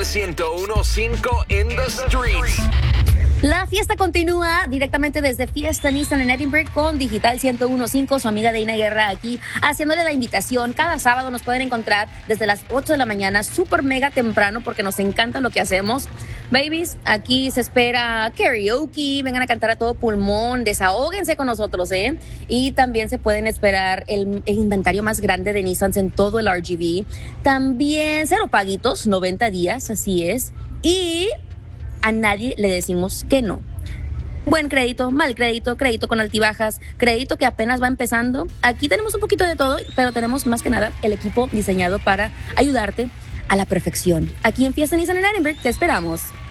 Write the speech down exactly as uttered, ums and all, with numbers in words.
ciento uno punto cinco in the streets. La fiesta continúa directamente desde Fiesta Nissan en Edinburgh con Digital ciento uno punto cinco, su amiga Deina Guerra aquí, haciéndole la invitación. Cada sábado nos pueden encontrar desde las ocho de la mañana, súper mega temprano, porque nos encanta lo que hacemos. Babies, aquí se espera karaoke, vengan a cantar a todo pulmón, desahóguense con nosotros, ¿eh? Y también se pueden esperar el, el inventario más grande de Nissan en todo el R G V. También cero paguitos, noventa días, así es. Y a nadie le decimos que no. Buen crédito, mal crédito, crédito con altibajas, crédito que apenas va empezando. Aquí tenemos un poquito de todo, pero tenemos más que nada el equipo diseñado para ayudarte a la perfección. Aquí en Fiesta Nissan en Edinburgh te esperamos.